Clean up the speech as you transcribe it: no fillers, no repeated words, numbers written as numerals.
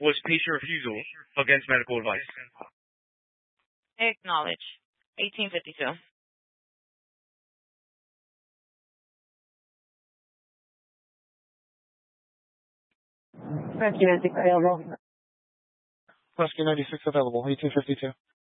was patient refusal against medical advice. Acknowledge. 1852. Rescue 96 available. Rescue 96 available, 1852.